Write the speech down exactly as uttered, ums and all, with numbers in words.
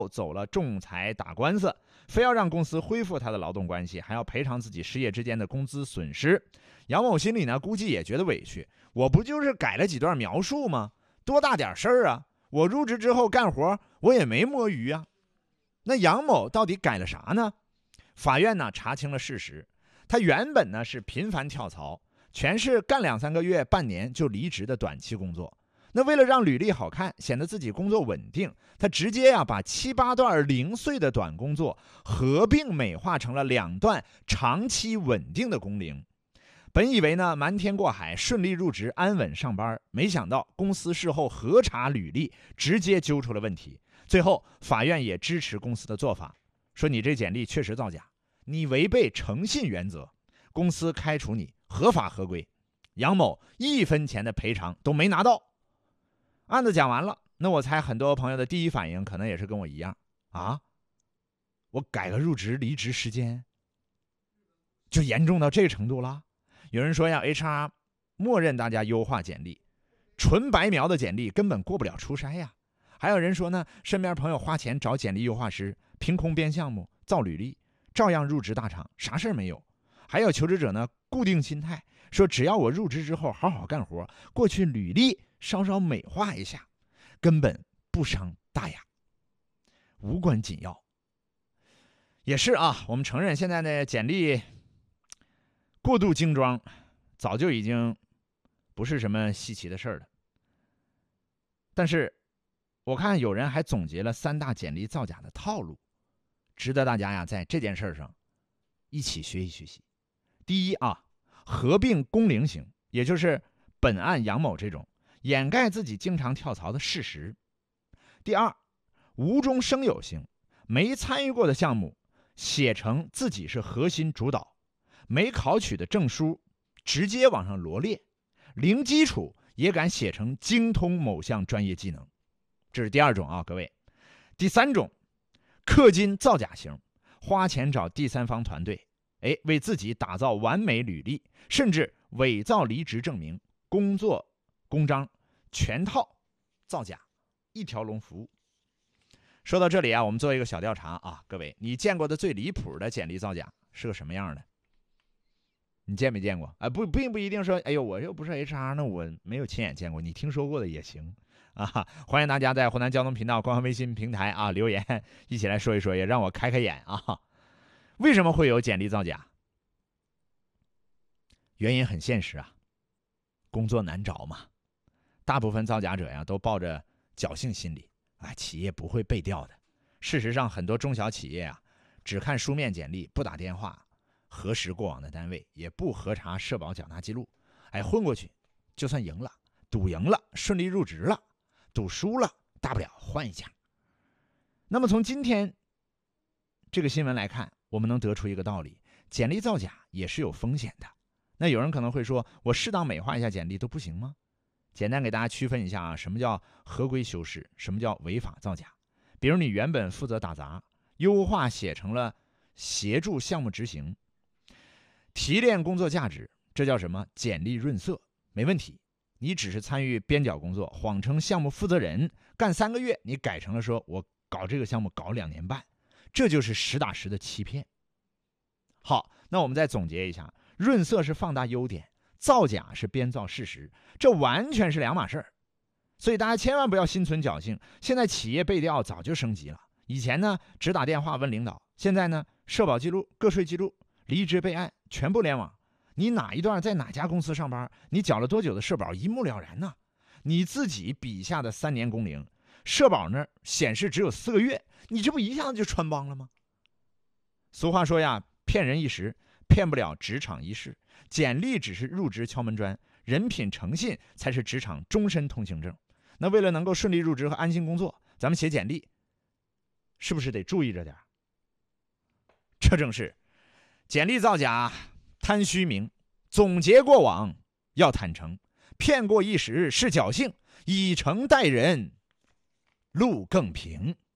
走了仲裁打官司，非要让公司恢复他的劳动关系，还要赔偿自己失业之间的工资损失。杨某心里呢，估计也觉得委屈，我不就是改了几段描述吗？多大点事儿啊！我入职之后干活，我也没摸鱼啊。那杨某到底改了啥呢？法院呢查清了事实，他原本呢是频繁跳槽，全是干两三个月、半年就离职的短期工作。那为了让履历好看，显得自己工作稳定，他直接呀、啊、把七八段零碎的短工作合并美化成了两段长期稳定的工龄。本以为呢瞒天过海，顺利入职，安稳上班，没想到公司事后核查履历，直接揪出了问题。最后法院也支持公司的做法，说你这简历确实造假，你违背诚信原则，公司开除你合法合规。杨某一分钱的赔偿都没拿到。案子讲完了，那我猜很多朋友的第一反应可能也是跟我一样啊，我改个入职离职时间就严重到这个程度了。有人说呀 H R 默认大家优化简历，纯白描的简历根本过不了初筛呀。还有人说呢，身边朋友花钱找简历优化师，凭空编项目造履历，照样入职大厂，啥事没有。还有求职者呢固定心态，说只要我入职之后好好干活，过去履历稍稍美化一下，根本不伤大雅，无关紧要。也是啊，我们承认现在的简历过度精装，早就已经不是什么稀奇的事了。但是我看有人还总结了三大简历造假的套路，值得大家呀在这件事上一起学习学习。第一啊，合并工龄型，也就是本案杨某这种，掩盖自己经常跳槽的事实。第二，无中生有型，没参与过的项目写成自己是核心主导，没考取的证书直接往上罗列，零基础也敢写成精通某项专业技能。这是第二种啊，各位。第三种，氪金造假型，花钱找第三方团队，哎，为自己打造完美履历，甚至伪造离职证明、工作公章，全套造假，一条龙服务。说到这里啊，我们做一个小调查啊，各位，你见过的最离谱的简历造假是个什么样的？你见没见过？啊，不，并不一定说，哎呦，我又不是 H R， 那我没有亲眼见过，你听说过的也行啊。欢迎大家在湖南交通频道官方微信平台啊留言，一起来说一说，也让我开开眼啊。为什么会有简历造假？原因很现实啊，工作难找嘛。大部分造假者呀，都抱着侥幸心理，哎，企业不会背调的。事实上，很多中小企业啊，只看书面简历，不打电话核实过往的单位，也不核查社保缴纳记录，哎，混过去就算赢了，赌赢了，顺利入职了，赌输了，大不了换一家。那么从今天这个新闻来看，我们能得出一个道理，简历造假也是有风险的。那有人可能会说，我适当美化一下简历都不行吗？简单给大家区分一下啊，什么叫合规修饰，什么叫违法造假。比如你原本负责打杂，优化写成了协助项目执行，提炼工作价值，这叫什么？简历润色，没问题。你只是参与边角工作，谎称项目负责人，干三个月，你改成了说我搞这个项目搞两年半，这就是实打实的欺骗。好，那我们再总结一下，润色是放大优点，造假是编造事实，这完全是两码事儿。所以大家千万不要心存侥幸，现在企业背调早就升级了，以前呢只打电话问领导，现在呢社保记录、个税记录、离职备案全部联网，你哪一段在哪家公司上班，你缴了多久的社保一目了然呢。你自己笔下的三年工龄，社保那儿显示只有四个月，你这不一下子就穿帮了吗？俗话说呀，骗人一时，骗不了职场一世。简历只是入职敲门砖，人品诚信才是职场终身通行证。那为了能够顺利入职和安心工作，咱们写简历是不是得注意着点？这正是简历造假贪虚名，总结过往要坦诚，骗过一时是侥幸，以诚待人路更平。